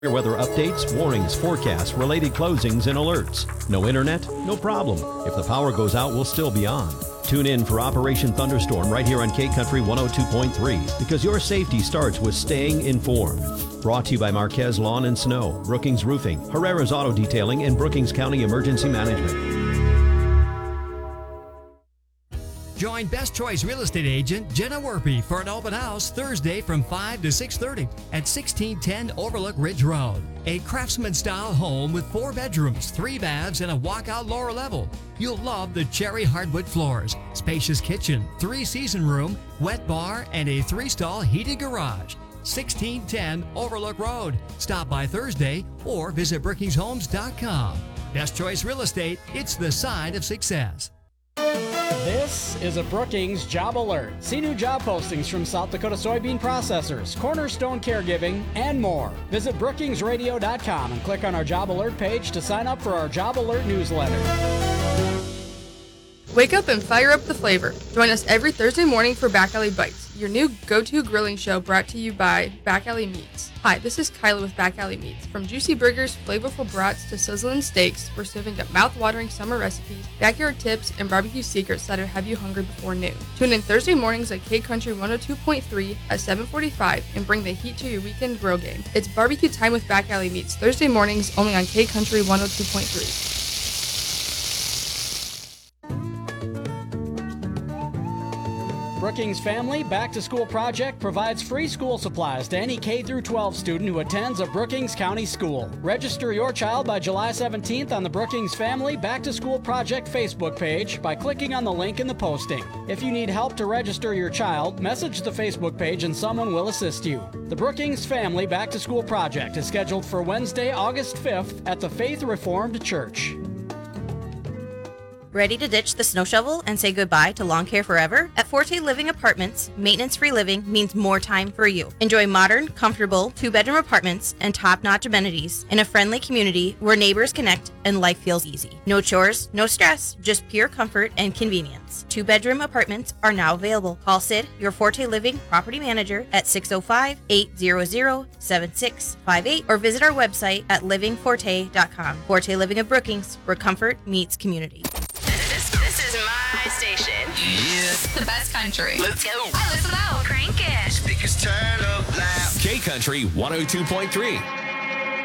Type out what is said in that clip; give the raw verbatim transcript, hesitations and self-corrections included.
Weather updates, warnings, forecasts, related closings, and alerts. No internet? No problem. If the power goes out, we'll still be on. Tune in for Operation Thunderstorm right here on K Country one oh two point three because your safety starts with staying informed. Brought to you by Marquez Lawn and Snow, Brookings Roofing, Herrera's Auto Detailing, and Brookings County Emergency Management. Join Best Choice Real Estate Agent Jenna Werpy for an open house Thursday from five to six thirty at sixteen ten Overlook Ridge Road. A craftsman-style home with four bedrooms, three baths, and a walkout lower level. You'll love the cherry hardwood floors, spacious kitchen, three-season room, wet bar, and a three-stall heated garage. sixteen ten Overlook Road. Stop by Thursday or visit brookings homes dot com. Best Choice Real Estate, it's the sign of success. This is a Brookings Job Alert. See new job postings from South Dakota Soybean Processors, Cornerstone Caregiving, and more. Visit brookings radio dot com and click on our Job Alert page to sign up for our Job Alert newsletter. Wake up and fire up the flavor. Join us every Thursday morning for Back Alley Bites, your new go-to grilling show brought to you by Back Alley Meats. Hi, this is Kyla with Back Alley Meats. From juicy burgers, flavorful brats, to sizzling steaks, we're serving up mouth-watering summer recipes, backyard tips, and barbecue secrets that'll have you hungry before noon. Tune in Thursday mornings at K Country one oh two point three at seven forty-five and bring the heat to your weekend grill game. It's barbecue time with Back Alley Meats, Thursday mornings only on K Country one oh two point three. Brookings Family Back to School Project provides free school supplies to any K through twelve student who attends a Brookings County school. Register your child by July seventeenth on the Brookings Family Back to School Project Facebook page by clicking on the link in the posting. If you need help to register your child, message the Facebook page and someone will assist you. The Brookings Family Back to School Project is scheduled for Wednesday, August fifth at the Faith Reformed Church. Ready to ditch the snow shovel and say goodbye to lawn care forever? At Forte Living Apartments, maintenance-free living means more time for you. Enjoy modern, comfortable, two-bedroom apartments and top-notch amenities in a friendly community where neighbors connect and life feels easy. No chores, no stress, just pure comfort and convenience. Two-bedroom apartments are now available. Call Sid, your Forte Living property manager, at six oh five, eight hundred, seven six five eight or visit our website at living forte dot com. Forte Living of Brookings, where comfort meets community. My station. Yeah. The best country. Let's go. I listen out. Crank it. Speakers turn up loud. K Country one oh two point three.